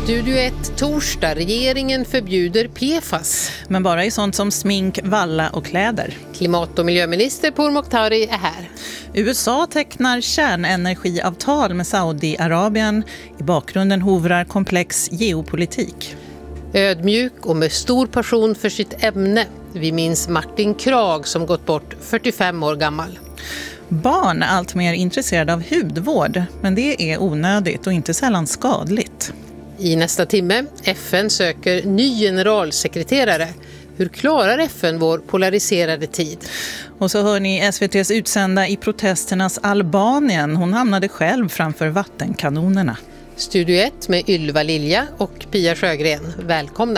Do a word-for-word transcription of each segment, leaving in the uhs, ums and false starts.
Studio ett torsdag. Regeringen förbjuder P F A S. Men bara i sånt som smink, valla och kläder. Klimat- och miljöminister Pourmokhtari är här. U S A tecknar kärnenergiavtal med Saudiarabien. I bakgrunden hovrar komplex geopolitik. Ödmjuk och med stor passion för sitt ämne. Vi minns Martin Krag som gått bort fyrtiofem år gammal. Barn är allt mer intresserade av hudvård, men det är onödigt och inte sällan skadligt. I nästa timme, F N söker ny generalsekreterare. Hur klarar F N vår polariserade tid? Och så hör ni S V T:s utsända i protesternas Albanien. Hon hamnade själv framför vattenkanonerna. Studio ett med Ylva Lilja och Pia Sjögren. Välkomna!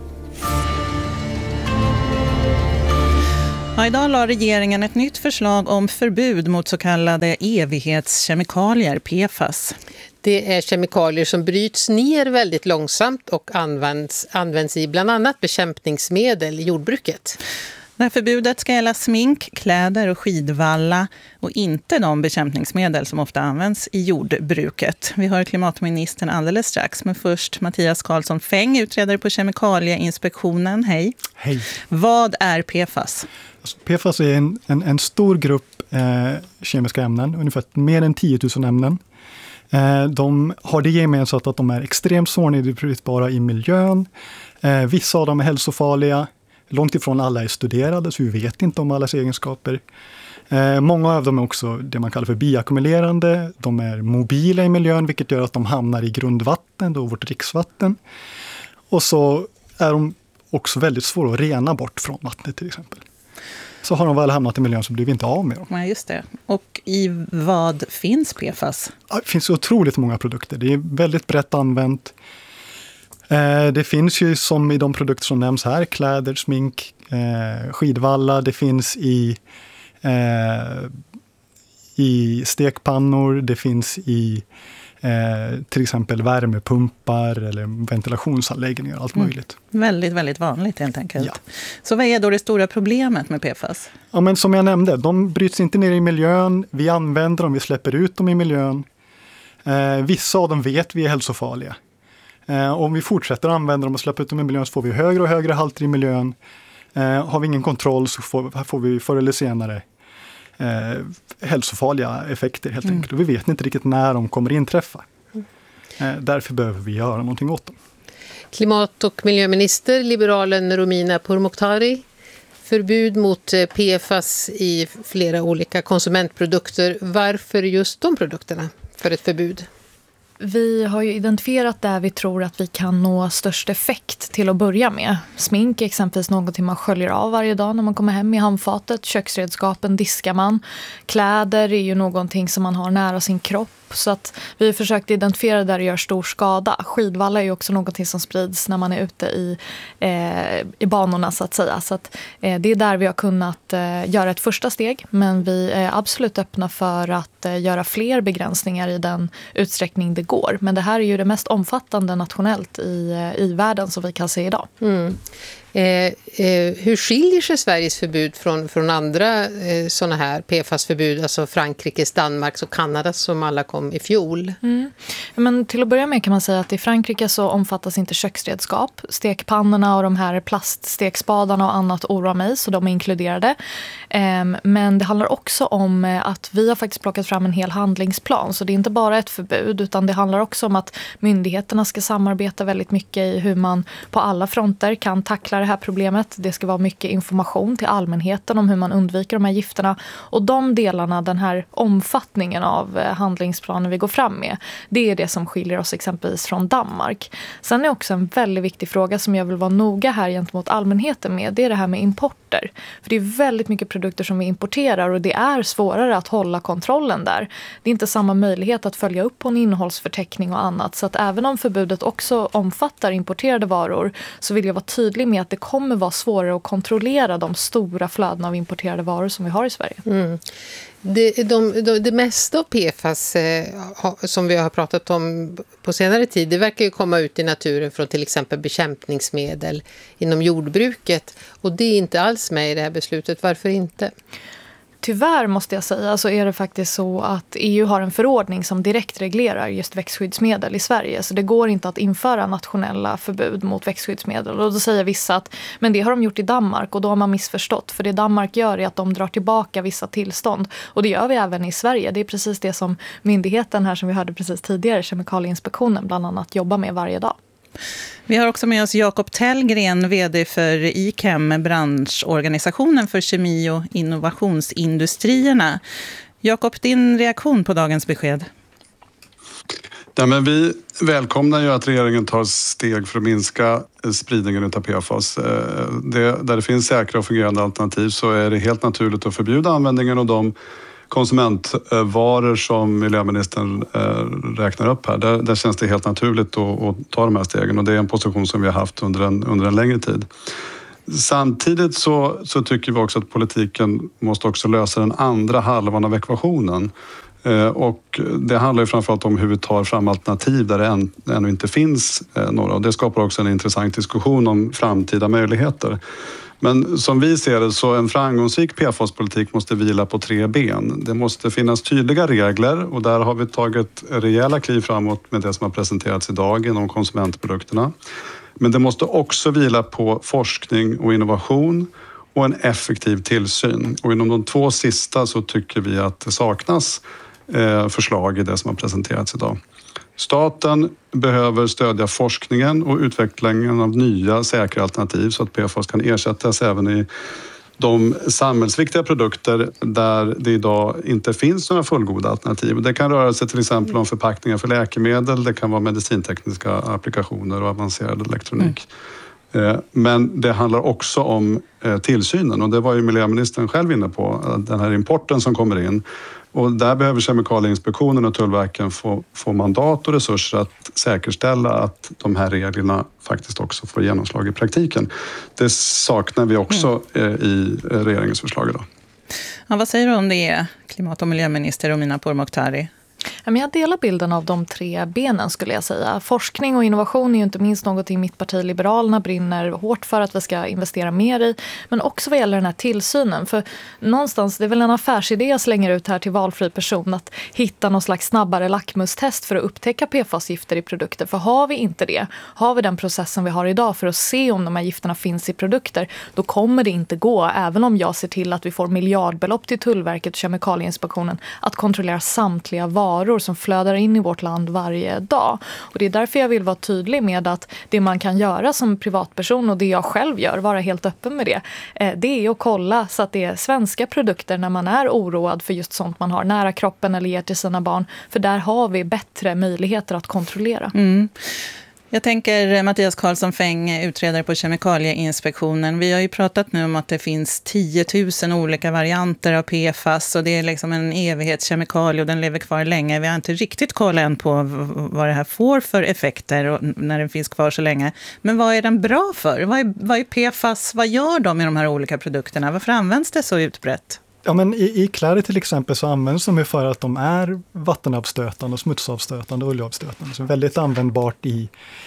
Ja, idag la regeringen ett nytt förslag om förbud mot så kallade evighetskemikalier, P F A S. Det är kemikalier som bryts ner väldigt långsamt och används, används i bland annat bekämpningsmedel i jordbruket. Det här förbudet ska gälla smink, kläder och skidvalla och inte de bekämpningsmedel som ofta används i jordbruket. Vi hör klimatministern alldeles strax, men först Mattias Karlsson Fäng, utredare på Kemikalieinspektionen. Hej. Hej. Vad är P F A S? Alltså, P F A S är en, en, en stor grupp eh, kemiska ämnen, ungefär mer än tio tusen ämnen. Eh, de har det gemensamt att de är extremt svårnedbrytbara i miljön. Eh, vissa av dem är hälsofarliga. Långt ifrån alla är studerade, så vi vet inte om allas egenskaper. Eh, många av dem är också det man kallar för bioackumulerande. De är mobila i miljön, vilket gör att de hamnar i grundvatten, då vårt dricksvatten. Och så är de också väldigt svåra att rena bort från vattnet till exempel. Så har de väl hamnat i miljön så blir vi inte av med dem. Ja, just det. Och i vad finns P F A S? Ja, det finns otroligt många produkter. Det är väldigt brett använt. Det finns ju som i de produkter som nämns här, kläder, smink, eh, skidvalla. Det finns i, eh, i stekpannor, det finns i eh, till exempel värmepumpar eller ventilationsanläggningar, allt Mm. möjligt. Väldigt, väldigt vanligt helt enkelt. Ja. Så vad är då det stora problemet med P F A S? Ja, men som jag nämnde, de bryts inte ner i miljön, vi använder dem, vi släpper ut dem i miljön. Eh, vissa av dem vet vi är hälsofarliga. Eh, om vi fortsätter använda dem och släpper ut dem i miljön så får vi högre och högre halter i miljön. Eh, har vi ingen kontroll så får, får vi förr eller senare eh, hälsofarliga effekter helt Mm. enkelt. Och vi vet inte riktigt när de kommer inträffa. Eh, därför behöver vi göra någonting åt dem. Klimat- och miljöminister, liberalen Romina Pourmokhtari. Förbud mot P F A S i flera olika konsumentprodukter. Varför just de produkterna för ett förbud? Vi har ju identifierat där vi tror att vi kan nå störst effekt till att börja med. Smink är exempelvis någonting man sköljer av varje dag när man kommer hem i handfatet. Köksredskapen diskar man. Kläder är ju någonting som man har nära sin kropp. Så att vi har försökt identifiera där det gör stor skada. Skidvalla är ju också någonting som sprids när man är ute i, eh, i banorna så att säga. Så att, eh, det är där vi har kunnat eh, göra ett första steg. Men vi är absolut öppna för att eh, göra fler begränsningar i den utsträckning det går. Men det här är ju det mest omfattande nationellt i, eh, i världen som vi kan se idag. Mm. Eh, eh, hur skiljer sig Sveriges förbud från, från andra eh, sådana här P F A S-förbud, alltså Frankrikes, Danmarks och Kanadas som alla kom i fjol? Mm. Men till att börja med kan man säga att i Frankrike så omfattas inte köksredskap. Stekpannorna och de här plaststekspadarna och annat oroar mig, så de är inkluderade. Um, men det handlar också om att vi har faktiskt plockat fram en hel handlingsplan, så det är inte bara ett förbud utan det handlar också om att myndigheterna ska samarbeta väldigt mycket i hur man på alla fronter kan tackla det här problemet. Det ska vara mycket information till allmänheten om hur man undviker de här gifterna. Och de delarna, den här omfattningen av handlingsplanen vi går fram med, det är det som skiljer oss exempelvis från Danmark. Sen är också en väldigt viktig fråga som jag vill vara noga här gentemot allmänheten med, det är det här med importer. För det är väldigt mycket produkter som vi importerar och det är svårare att hålla kontrollen där. Det är inte samma möjlighet att följa upp på en innehållsförteckning och annat. Så att även om förbudet också omfattar importerade varor så vill jag vara tydlig med att det kommer vara svårare att kontrollera de stora flöden av importerade varor som vi har i Sverige. Mm. Det, de, de, det mesta av P F A S eh, ha, som vi har pratat om på senare tid, det verkar ju komma ut i naturen från till exempel bekämpningsmedel inom jordbruket. Och det är inte alls med i det här beslutet. Varför inte? Tyvärr måste jag säga så är det faktiskt så att E U har en förordning som direkt reglerar just växtskyddsmedel i Sverige. Så det går inte att införa nationella förbud mot växtskyddsmedel. Och då säger vissa att men det har de gjort i Danmark och då har man missförstått. För det Danmark gör är att de drar tillbaka vissa tillstånd. Och det gör vi även i Sverige. Det är precis det som myndigheten här som vi hörde precis tidigare, Kemikalieinspektionen, bland annat jobbar med varje dag. Vi har också med oss Jakob Tellgren, vd för I C E M, branschorganisationen för kemi- och innovationsindustrierna. Jakob, din reaktion på dagens besked? Ja, men vi välkomnar ju att regeringen tar steg för att minska spridningen av P F A S. Det, där det finns säkra och fungerande alternativ så är det helt naturligt att förbjuda användningen av de konsumentvaror som miljöministern räknar upp här. Där, där känns det helt naturligt att, att ta de här stegen och det är en position som vi har haft under en, under en längre tid. Samtidigt så, så tycker vi också att politiken måste också lösa den andra halvan av ekvationen. Och det handlar ju framförallt om hur vi tar fram alternativ där det än, ännu inte finns några. Och det skapar också en intressant diskussion om framtida möjligheter. Men som vi ser det så en framgångsrik P F A S-politik måste vila på tre ben. Det måste finnas tydliga regler och där har vi tagit rejäla kliv framåt med det som har presenterats idag inom konsumentprodukterna. Men det måste också vila på forskning och innovation och en effektiv tillsyn. Och inom de två sista så tycker vi att det saknas förslag i det som har presenterats idag. Staten behöver stödja forskningen och utvecklingen av nya säkra alternativ så att P F A S kan ersättas även i de samhällsviktiga produkter där det idag inte finns några fullgoda alternativ. Det kan röra sig till exempel om förpackningar för läkemedel, det kan vara medicintekniska applikationer och avancerad elektronik. Mm. Men det handlar också om tillsynen och det var ju miljöministern själv inne på, den här importen som kommer in. Och där behöver Kemikalieinspektionen och Tullverken få, få mandat och resurser att säkerställa att de här reglerna faktiskt också får genomslag i praktiken. Det saknar vi också mm. i regeringens förslag idag. Ja, vad säger du om det, klimat- och miljöminister Romina Pourmokhtari? Jag delar bilden av de tre benen skulle jag säga. Forskning och innovation är ju inte minst något i mitt parti Liberalerna brinner hårt för att vi ska investera mer i. Men också vad gäller den här tillsynen. För någonstans, det är väl en affärsidé jag slänger ut här till valfri person att hitta någon slags snabbare lackmustest för att upptäcka P F A S-gifter i produkter. För har vi inte det, har vi den processen vi har idag för att se om de här gifterna finns i produkter, då kommer det inte gå, även om jag ser till att vi får miljardbelopp till Tullverket och Kemikalieinspektionen att kontrollera samtliga varor som flödar in i vårt land varje dag. Och det är därför jag vill vara tydlig med att det man kan göra som privatperson och det jag själv gör, vara helt öppen med det, det är att kolla så att det är svenska produkter när man är oroad för just sånt man har nära kroppen eller ger till sina barn. För där har vi bättre möjligheter att kontrollera. Mm. Jag tänker Mattias Karlsson Fäng, utredare på Kemikalieinspektionen. Vi har ju pratat nu om att det finns tio tusen olika varianter av P F A S och det är liksom en evighetskemikalie och den lever kvar länge. Vi har inte riktigt koll än på vad det här får för effekter när den finns kvar så länge. Men vad är den bra för? Vad är, vad är P F A S? Vad gör de i de här olika produkterna? Varför används det så utbrett? Ja, men i, i kläder till exempel så används de för att de är vattenavstötande, smutsavstötande och oljeavstötande. Så väldigt användbart i,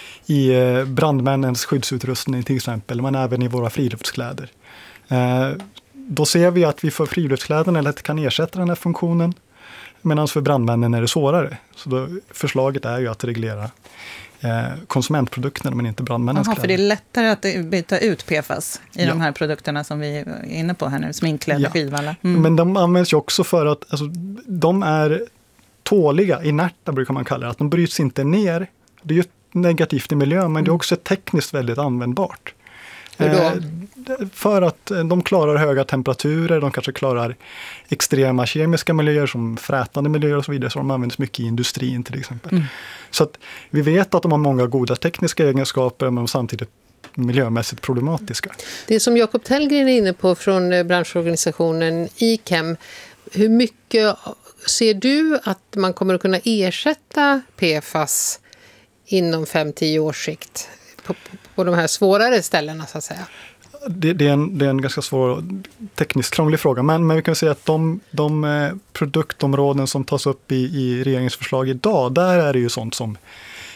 i brandmännens skyddsutrustning till exempel, men även i våra friluftskläder. Eh, då ser vi att vi för friluftskläderna lätt kan ersätta den här funktionen, medan för brandmännen är det svårare. Så då, förslaget är ju att reglera konsumentprodukterna men inte brandmännens kläder. För det är lättare att byta ut P F A S i ja. de här produkterna som vi är inne på här nu, sminkkläder, ja. skidvalla. Mm. Men de används ju också för att alltså, de är tåliga, inerta brukar man kalla det, att de bryts inte ner. Det är ju negativt i miljön men mm. det är också tekniskt väldigt användbart. Hur då? Eh, för att de klarar höga temperaturer, de kanske klarar extrema kemiska miljöer som frätande miljöer och så vidare, så de används mycket i industrin till exempel. Mm. Så att vi vet att de har många goda tekniska egenskaper men samtidigt miljömässigt problematiska. Det som Jakob Tellgren är inne på från branschorganisationen I C E M, hur mycket ser du att man kommer att kunna ersätta P F A S inom fem till tio års sikt på, på de här svårare ställena så att säga? Det, det, är en, det är en ganska svår tekniskt krånglig fråga, men, men vi kan säga att de, de produktområden som tas upp i, i regeringens förslag idag, där är det ju sånt som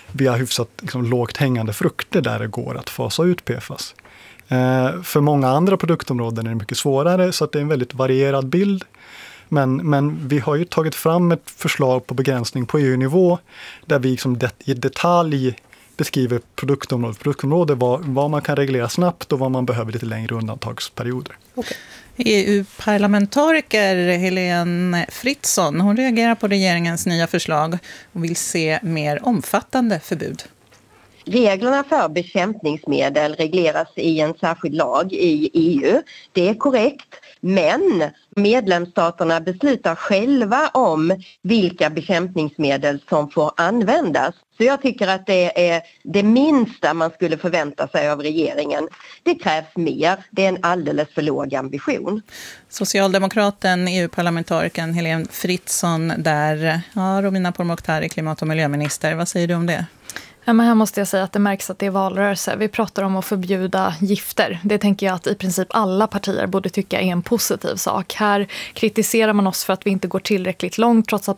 vi har hyfsat liksom, lågt hängande frukter där det går att fasa ut P F A S. Eh, för många andra produktområden är det mycket svårare, så att det är en väldigt varierad bild. Men, men vi har ju tagit fram ett förslag på begränsning på E U-nivå där vi liksom det, i detalj beskriver produktområde för produktområde, vad, vad man kan reglera snabbt och vad man behöver lite längre undantagsperioder. Okay. E U-parlamentariker Helene Fritzon, hon reagerar på regeringens nya förslag och vill se mer omfattande förbud. Reglerna för bekämpningsmedel regleras i en särskild lag i E U. Det är korrekt, men medlemsstaterna beslutar själva om vilka bekämpningsmedel som får användas. Så jag tycker att det är det minsta man skulle förvänta sig av regeringen. Det krävs mer. Det är en alldeles för låg ambition. Socialdemokraten, E U-parlamentarikern Helene Fritzon där. Ja, Romina Pourmokhtari, klimat- och miljöminister. Vad säger du om det? Ja, men här måste jag säga att det märks att det är valrörelse. Vi pratar om att förbjuda gifter. Det tänker jag att i princip alla partier borde tycka är en positiv sak. Här kritiserar man oss för att vi inte går tillräckligt långt trots att